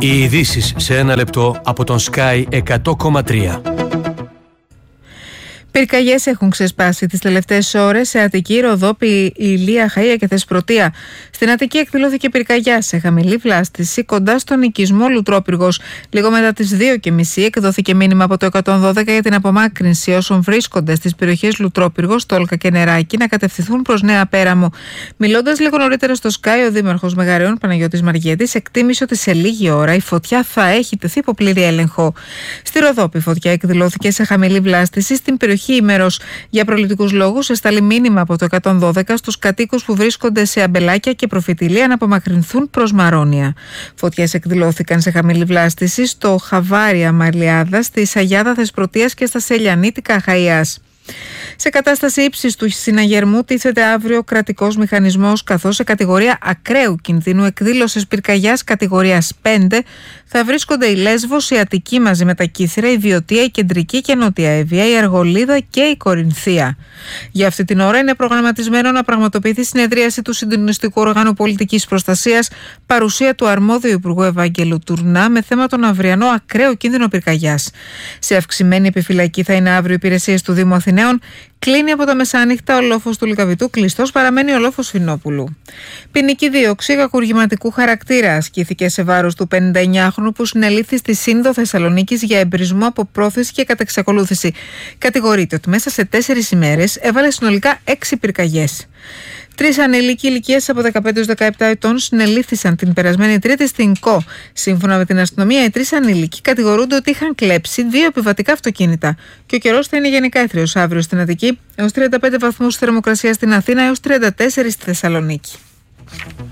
Οι ειδήσεις σε ένα λεπτό από τον Sky 100,3. Πυρκαγιές έχουν ξεσπάσει τις τελευταίες ώρες σε Αττική, Ροδόπη, Ηλία, Χαΐα και Θεσπρωτεία. Στην Αττική εκδηλώθηκε πυρκαγιά σε χαμηλή βλάστηση κοντά στον οικισμό Λουτρόπυργος. Λίγο μετά τις 2:30 εκδόθηκε μήνυμα από το 112 για την απομάκρυνση όσων βρίσκονται στις περιοχές Λουτρόπυργος, Τόλκα και Νεράκη να κατευθυνθούν προς Νέα Πέραμο. Μιλώντας λίγο νωρίτερα στο Sky, ο Δήμαρχος Μεγαρεών Παναγιώτης Μαργέτης εκτίμησε ότι σε λίγη ώρα η φωτιά θα έχει τεθεί υπό πλήρη έλεγχο. Στη Ροδόπη η φωτιά εκδηλώθηκε σε χαμηλή βλάστηση στην περιοχή Ήμερος. Για προληπτικούς λόγους, εστάλει μήνυμα από το 112 στους κατοίκους που βρίσκονται σε αμπελάκια και προφητηλία να απομακρυνθούν προς Μαρόνια. Φωτιές εκδηλώθηκαν σε χαμηλή βλάστηση στο Χαβάρια Μαλιάδα, στη Σαγιάδα Θεσπρωτείας και στα Σελιανίτικα Χαΐας. Σε κατάσταση ύψης του συναγερμού τίθεται αύριο κρατικός μηχανισμός, καθώς σε κατηγορία ακραίου κινδύνου εκδήλωσης πυρκαγιάς κατηγορίας 5 θα βρίσκονται η Λέσβος, η Αττική μαζί με τα Κύθυρα, η Βιωτία, η Κεντρική και Νότια Εύβοια, η Αργολίδα και η Κορινθία. Για αυτή την ώρα είναι προγραμματισμένο να πραγματοποιηθεί συνεδρίαση του Συντονιστικού Οργάνου Πολιτικής Προστασίας, παρουσία του αρμόδιου Υπουργού Ευάγγελου Τουρνά, με θέμα τον αυριανό ακραίο κίνδυνο πυρκαγιάς. Σε αυξημένη επιφυλακή θα είναι αύριο υπηρεσίες του Δήμου Αθηναίων. Κλείνει από τα μεσάνυχτα ο λόφος του Λυκαβητού, κλειστός παραμένει ο λόφος Φινόπουλου. Ποινική δίωξη κακουργηματικού χαρακτήρα ασκήθηκε σε βάρος του 59χρονου που συνελήφθη στη Σύνδο Θεσσαλονίκης για εμπρισμό από πρόθεση και κατεξακολούθηση. Κατηγορείται ότι μέσα σε 4 ημέρες έβαλε συνολικά 6 πυρκαγιές. 3 ανήλικοι ηλικίας από 15 έως 17 ετών συνελήφθησαν την περασμένη Τρίτη στην ΚΟ. Σύμφωνα με την αστυνομία, οι 3 ανήλικοι κατηγορούνται ότι είχαν κλέψει 2 επιβατικά αυτοκίνητα. Και ο καιρός θα είναι γενικά έθριος αύριο στην Αττική, έως 35 βαθμούς θερμοκρασία στην Αθήνα, έως 34 στη Θεσσαλονίκη.